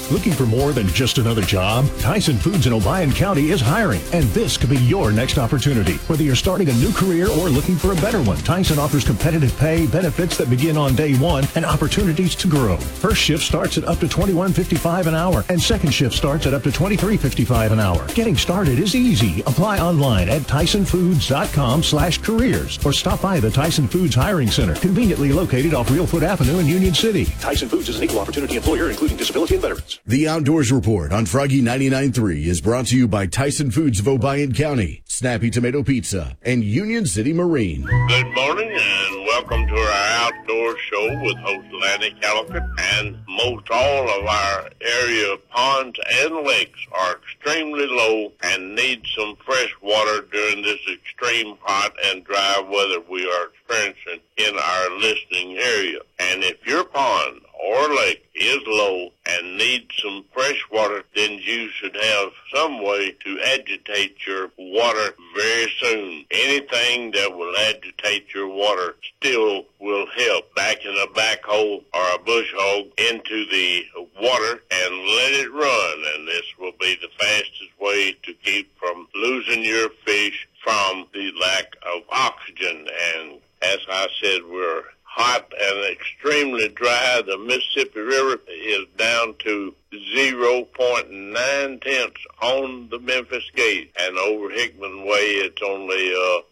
Looking for more than just another job? Tyson Foods in Obion County is hiring, and this could be your next opportunity. Whether you're starting a new career or looking for a better one, Tyson offers competitive pay, benefits that begin on day one, and opportunities to grow. First shift starts at up to $21.55 an hour, and second shift starts at up to $23.55 an hour. Getting started is easy. Apply online at TysonFoods.com/careers or stop by the Tyson Foods Hiring Center, conveniently located off Reelfoot Avenue in Union City. Tyson Foods is an equal opportunity employer, including disability and veterans. The Outdoors Report on Froggy 99.3 is brought to you by Tyson Foods of Obion County, Snappy Tomato Pizza, and Union City Marine. Good morning and welcome to our outdoor show with host Lanny Calicut. And most all of our area ponds and lakes are extremely low and need some fresh water during this extreme hot and dry weather we are experiencing in our listening area. And if your pond or lake is low and needs some fresh water, then you should have some way to agitate your water very soon. Anything that will agitate your water still will help. Backing a backhoe or a bush hog into the water and let it run, and this will be the fastest way to keep from losing your fish from the lack of oxygen. And as I said, we're hot and extremely dry. The Mississippi River is down to 0.9 on the Memphis Gate, and over Hickman Way it's only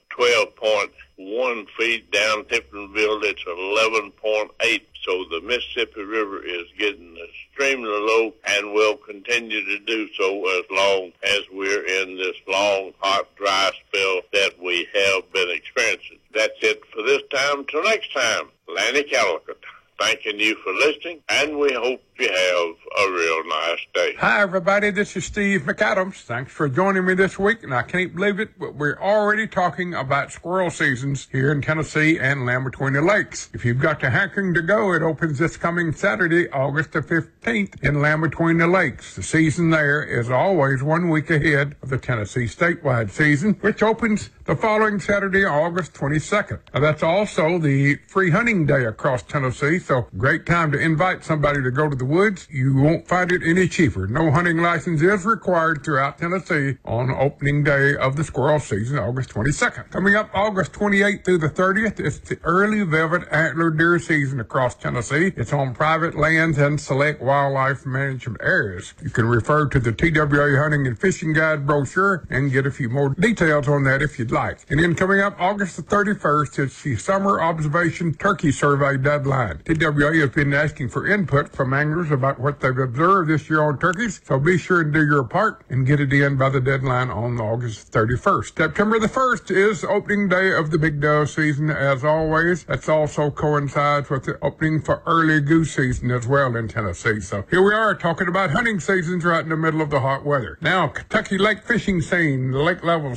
12.1 feet. Down Tiptonville it's 11.8. So the Mississippi River is getting extremely low and will continue to do so as long as we're in this long, hot, dry spell that we have been experiencing. That's it for this time. Till next time, Lanny Calicut, thanking you for listening, and we hope you have a real nice day. Hi, everybody. This is Steve McAdams. Thanks for joining me this week, and I can't believe it, but we're already talking about squirrel seasons here in Tennessee and Land Between the Lakes. If you've got the hankering to go, it opens this coming Saturday, August the 15th, in Land Between the Lakes. The season there is always 1 week ahead of the Tennessee statewide season, which opens the following Saturday, August 22nd. Now, that's also the free hunting day across Tennessee, so great time to invite somebody to go to the woods. You won't find it any cheaper. No hunting license is required throughout Tennessee on opening day of the squirrel season, August 22nd. Coming up August 28th through the 30th, it's the early velvet antler deer season across Tennessee. It's on private lands and select wildlife management areas. You can refer to the TWA Hunting and Fishing Guide brochure and get a few more details on that if you'd like. And then coming up August the 31st, it's the Summer Observation Turkey Survey deadline. TWA has been asking for input from anglers about what they've observed this year on turkeys, so be sure and do your part and get it in by the deadline on August 31st. September the 1st is opening day of the big dove season, as always. That's also coincides with the opening for early goose season as well in Tennessee. So here we are talking about hunting seasons right in the middle of the hot weather. Now, Kentucky lake fishing scene. The lake level's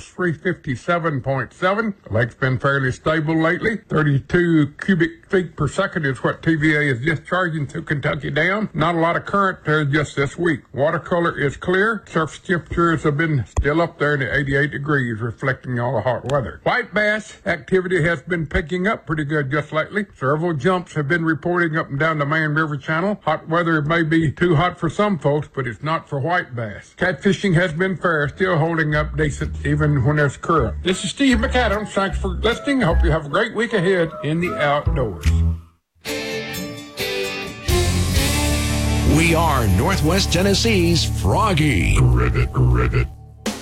357.7. The lake's been fairly stable lately. 32 cubic feet per second is what TVA is discharging to Kentucky Dam. Not a lot of current there just this week. Watercolor is clear. Surface temperatures have been still up there in the 88 degrees, reflecting all the hot weather. White bass activity has been picking up pretty good just lately. Several jumps have been reporting up and down the main river channel. Hot weather may be too hot for some folks, but it's not for white bass. Catfishing has been fair, still holding up decent even when there's current. This is Steve McAdams. Thanks for listening. I hope you have a great week ahead in the outdoors. We are Northwest Tennessee's Froggy. Ribbit.